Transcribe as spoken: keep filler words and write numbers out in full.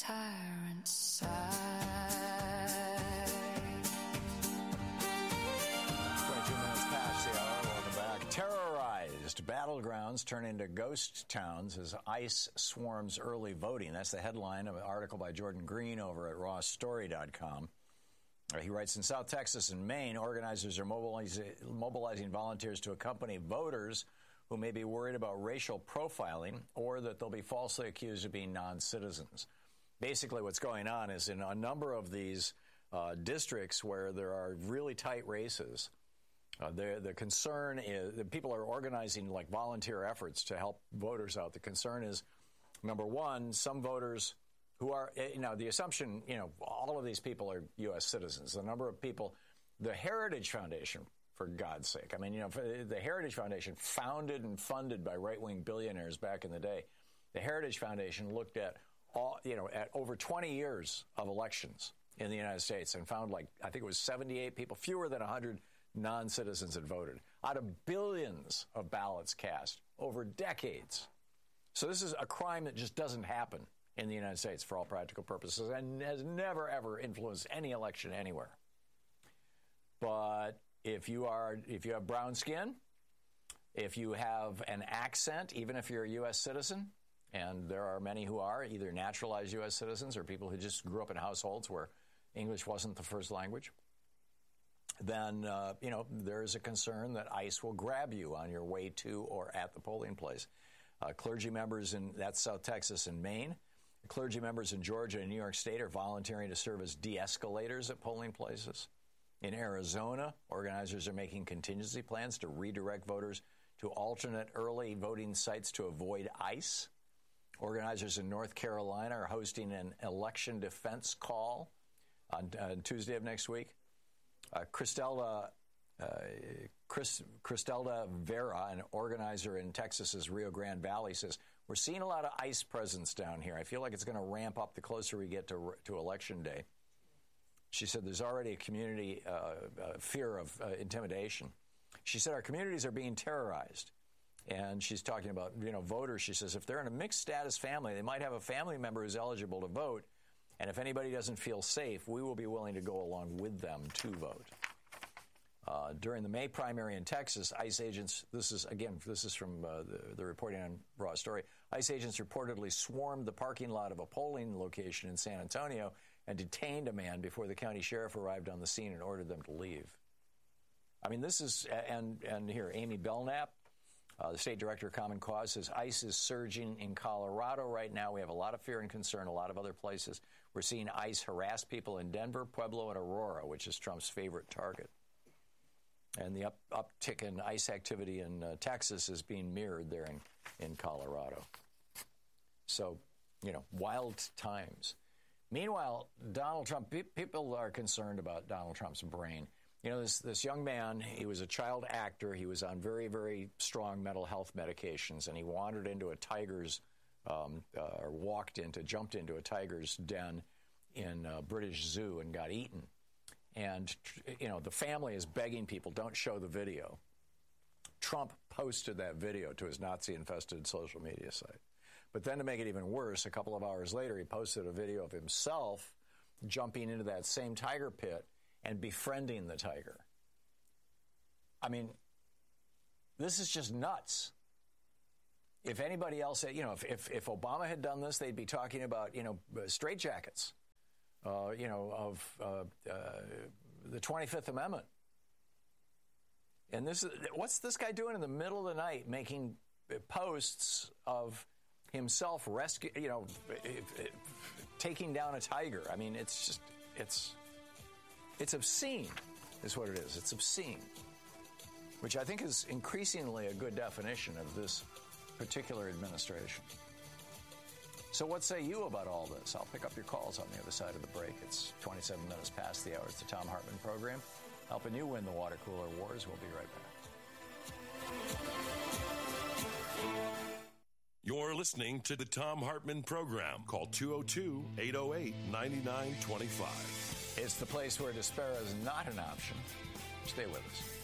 tyrant side. twenty-two minutes past the hour. Welcome back. Terrorized battlegrounds turn into ghost towns as ICE swarms early voting. That's the headline of an article by Jordan Green over at raw story dot com. He writes, in South Texas and Maine, organizers are mobilizing, mobilizing volunteers to accompany voters who may be worried about racial profiling or that they'll be falsely accused of being non-citizens. Basically, what's going on is in a number of these uh, districts where there are really tight races, uh, the, the concern is that people are organizing like volunteer efforts to help voters out. The concern is, number one, some voters who are, you know, the assumption, you know, all of these people are U S citizens. The number of people, the Heritage Foundation, for God's sake. I mean, you know, the Heritage Foundation, founded and funded by right-wing billionaires back in the day, the Heritage Foundation looked at all, you know, at over twenty years of elections in the United States and found like, I think it was seventy-eight people, fewer than one hundred non-citizens had voted out of billions of ballots cast over decades. So this is a crime that just doesn't happen in the United States for all practical purposes and has never, ever influenced any election anywhere. But if you are, if you have brown skin, if you have an accent, even if you're a U S citizen, and there are many who are either naturalized U S citizens or people who just grew up in households where English wasn't the first language, then, uh, you know, there is a concern that ICE will grab you on your way to or at the polling place. Uh, clergy members in, that's South Texas and Maine. Clergy members in Georgia and New York State are volunteering to serve as de-escalators at polling places. In Arizona, organizers are making contingency plans to redirect voters to alternate early voting sites to avoid ICE. Organizers in North Carolina are hosting an election defense call on, on Tuesday of next week. Uh, Cristelda, uh, Chris, Cristelda Vera, an organizer in Texas's Rio Grande Valley, says, we're seeing a lot of ICE presence down here. I feel like it's going to ramp up the closer we get to, to Election Day. She said there's already a community uh, uh, fear of uh, intimidation. She said our communities are being terrorized. And she's talking about, you know, voters. She says if they're in a mixed status family, they might have a family member who's eligible to vote. And if anybody doesn't feel safe, we will be willing to go along with them to vote. Uh, during the May primary in Texas, ICE agents, this is, again, this is from uh, the, the reporting on Raw Story, ICE agents reportedly swarmed the parking lot of a polling location in San Antonio and detained a man before the county sheriff arrived on the scene and ordered them to leave. I mean, this is, and, and here, Amy Belknap, uh, the state director of Common Cause, says ICE is surging in Colorado right now. We have a lot of fear and concern, a lot of other places. We're seeing ICE harass people in Denver, Pueblo, and Aurora, which is Trump's favorite target. And the up, uptick in ICE activity in uh, Texas is being mirrored there in, in Colorado. So, you know, wild times. Meanwhile, Donald Trump, pe- people are concerned about Donald Trump's brain. You know, this, this young man, he was a child actor. He was on very, very strong mental health medications, and he wandered into a tiger's, um, uh, or walked into, jumped into a tiger's den in a British Zoo and got eaten. And, you know, the family is begging people, don't show the video. Trump posted that video to his Nazi-infested social media site. But then to make it even worse, a couple of hours later, he posted a video of himself jumping into that same tiger pit and befriending the tiger. I mean, this is just nuts. If anybody else, you know, if, if, if Obama had done this, they'd be talking about, you know, straitjackets. Uh, you know, of uh, uh, the twenty-fifth Amendment. And this is, what's this guy doing in the middle of the night making posts of himself rescue, you know, taking down a tiger? I mean, it's just, it's, it's obscene is what it is. It's obscene, which I think is increasingly a good definition of this particular administration. So what say you about all this? I'll pick up your calls on the other side of the break. It's twenty-seven minutes past the hour. It's the Thom Hartmann Program, helping you win the water cooler wars. We'll be right back. You're listening to the Thom Hartmann Program. Call two oh two, eight oh eight, nine nine two five. It's the place where despair is not an option. Stay with us.